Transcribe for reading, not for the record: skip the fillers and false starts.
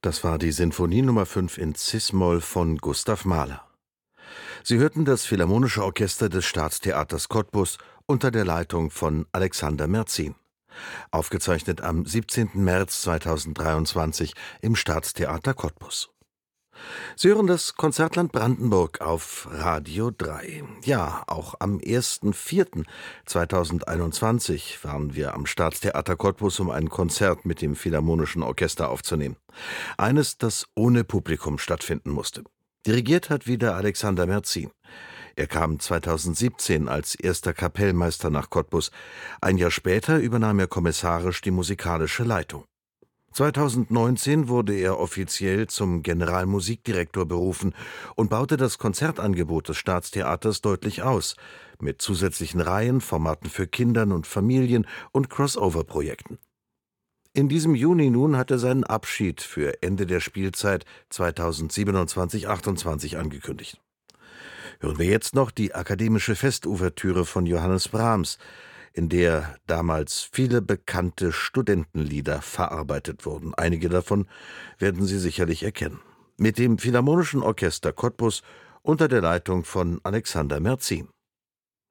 Das war die Sinfonie Nummer 5 in Cis-Moll von Gustav Mahler. Sie hörten das Philharmonische Orchester des Staatstheaters Cottbus unter der Leitung von Alexander Merzin. Aufgezeichnet am 17. März 2023 im Staatstheater Cottbus. Sie hören das Konzertland Brandenburg auf Radio 3. Ja, auch am 1.4.2021 waren wir am Staatstheater Cottbus, um ein Konzert mit dem Philharmonischen Orchester aufzunehmen. Eines, das ohne Publikum stattfinden musste. Dirigiert hat wieder Alexander Merzin. Er kam 2017 als erster Kapellmeister nach Cottbus. Ein Jahr später übernahm er kommissarisch die musikalische Leitung. 2019 wurde er offiziell zum Generalmusikdirektor berufen und baute das Konzertangebot des Staatstheaters deutlich aus, mit zusätzlichen Reihen, Formaten für Kinder und Familien und Crossover-Projekten. In diesem Juni nun hat er seinen Abschied für Ende der Spielzeit 2027/28 angekündigt. Hören wir jetzt noch die akademische Festouvertüre von Johannes Brahms, in der damals viele bekannte Studentenlieder verarbeitet wurden. Einige davon werden Sie sicherlich erkennen. Mit dem Philharmonischen Orchester Cottbus unter der Leitung von Alexander Merzin.